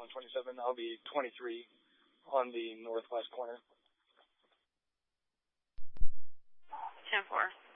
on 27. I'll be 23 on the northwest corner. 10-4.